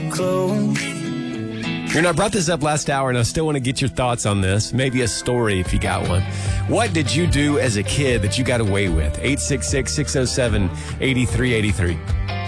close. You know, I brought this up last hour, and I still want to get your thoughts on this. Maybe a story if you got one. What did you do as a kid that you got away with? 866-607-8383.